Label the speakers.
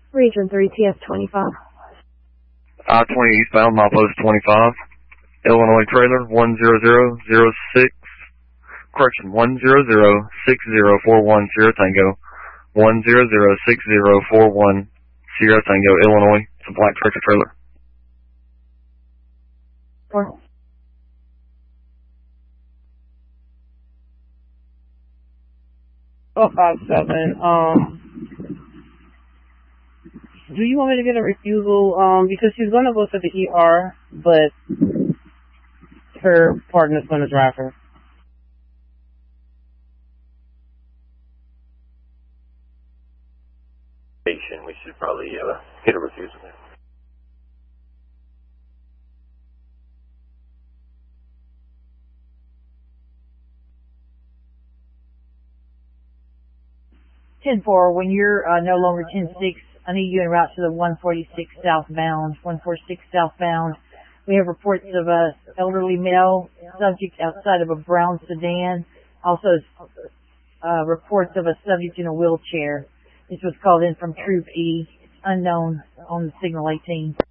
Speaker 1: Region 3 TF25.
Speaker 2: I-20 eastbound, milepost 25. Illinois trailer 10006. Correction, 1006041 Sierra Tango. 1006041 Sierra Tango, Illinois. It's a black tractor trailer.
Speaker 3: 457. Do you want me to get a refusal? Because she's gonna go to the ER, but her partner's gonna drive her.
Speaker 4: We should probably get a refusal there.
Speaker 5: When you're no longer 10-6, I need you en route to the 146 southbound. 146 southbound. We have reports of a elderly male subject outside of a brown sedan. Also, reports of a subject in a wheelchair. This was called in from Troop E. It's unknown on the Signal 18.